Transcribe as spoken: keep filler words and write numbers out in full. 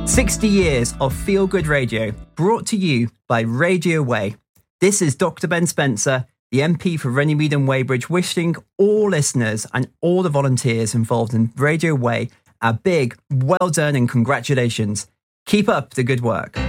sixty years of feel-good radio brought to you by Radio Way. This is Doctor Ben Spencer, the M P for Runnymede and Weybridge, wishing all listeners and all the volunteers involved in Radio Way a big well done and congratulations. Keep up the good work.